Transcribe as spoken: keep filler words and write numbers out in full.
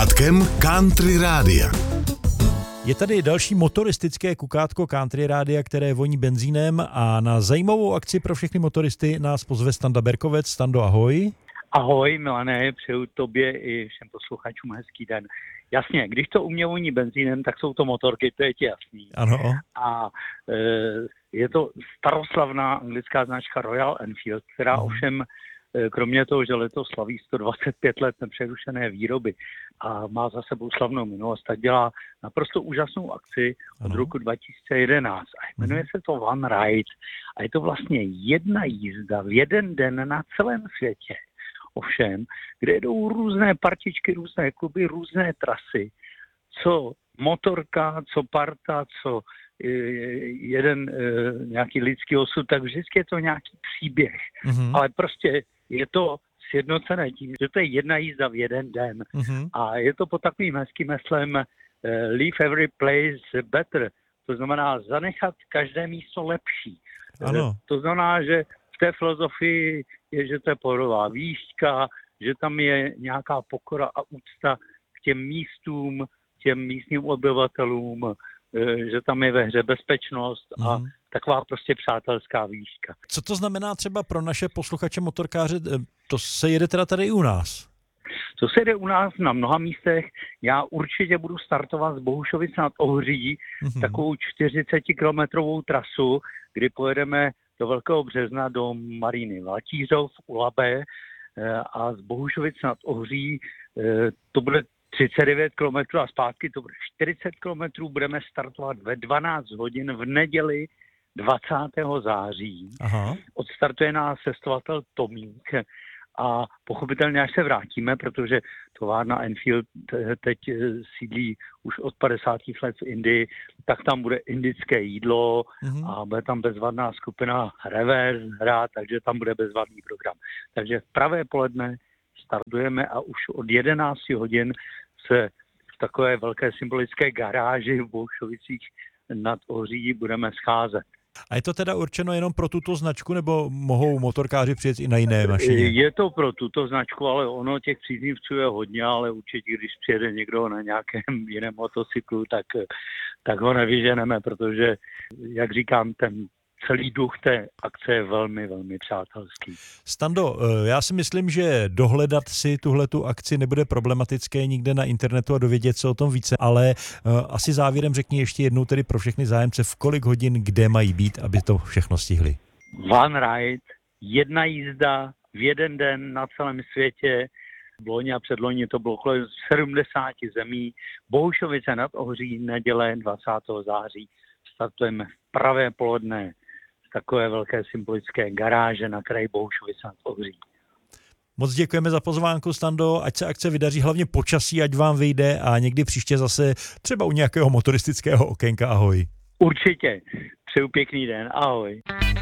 kukátkem Country Rádia. Je tady další motoristické kukátko Country Rádia, které voní benzínem, a na zajímavou akci pro všechny motoristy nás pozve Standa Berkovec. Stando, ahoj. Ahoj Milane, přeju tobě i všem posluchačům hezký den. Jasně, když to u mě voní benzínem, tak jsou to motorky, to je ti jasný. Ano. A e, je to staroslavná anglická značka Royal Enfield, která mm. ovšem e, kromě toho, že letos slaví sto dvacet pět let nepřerušené výroby a má za sebou slavnou minulost, tak dělá naprosto úžasnou akci od ano. roku dva tisíce jedenáct. A jmenuje mm. se to One Ride. A je to vlastně jedna jízda v jeden den na celém světě. Ovšem, kde jdou různé partičky, různé kluby, různé trasy, co motorka, co parta, co e, jeden e, nějaký lidský osud, tak vždycky je to nějaký příběh. Mm-hmm. Ale prostě je to sjednocené tím, že to je jedna jízda v jeden den. Mm-hmm. A je to pod takovým hezkým heslem e, Leave every place better. To znamená zanechat každé místo lepší. Ano. E, to znamená, že v té filozofii je, že to je pohodová výška, že tam je nějaká pokora a úcta k těm místům, těm místním obyvatelům, že tam je ve hře bezpečnost a mm. taková prostě přátelská výška. Co to znamená třeba pro naše posluchače motorkáře? To se jede teda tady i u nás? To se jede u nás na mnoha místech. Já určitě budu startovat z Bohušovic nad Ohří, mm. takovou čtyřicetikilometrovou trasu, kdy pojedeme do Velkého Března, do Maríny Valtířov u Labe a z Bohušovic nad Ohří to bude třicet devět kilometrů a zpátky to bude čtyřicet kilometrů. Budeme startovat ve dvanáct hodin v neděli dvacátého září. Aha. Odstartuje nás cestovatel Tomík a pochopitelně, až se vrátíme, protože továrna Enfield teď sídlí už od padesátých let v Indii, tak tam bude indické jídlo mm-hmm. a bude tam bezvadná skupina Reverse hrát, takže tam bude bezvadný program. Takže v pravé poledne startujeme a už od jedenácti hodin se v takové velké symbolické garáži v Boušovicích nad Ohří budeme scházet. A je to teda určeno jenom pro tuto značku, nebo mohou motorkáři přijet i na jiné mašině? Je to pro tuto značku, ale ono těch příznivců je hodně, ale určitě, když přijede někdo na nějakém jiném motocyklu, tak, tak ho nevyženeme, protože, jak říkám, ten celý duch té akce je velmi, velmi přátelský. Stando, já si myslím, že dohledat si tuhletu akci nebude problematické nikde na internetu a dovědět se o tom více, ale asi závěrem řekni ještě jednou tedy pro všechny zájemce, v kolik hodin kde mají být, aby to všechno stihli. One Ride, jedna jízda v jeden den na celém světě. V loni a předloni to bylo kolem sedmdesáti zemí. Bohušovice nad Ohří, neděle dvacátého září. Startujeme v pravé poledne takové velké symbolické garáže na kraji Bohušovic nad Ohří. Moc děkujeme za pozvánku, Stando, ať se akce vydaří, hlavně počasí, ať vám vyjde a někdy příště zase třeba u nějakého motoristického okénka. Ahoj. Určitě. Přeju pěkný den. Ahoj.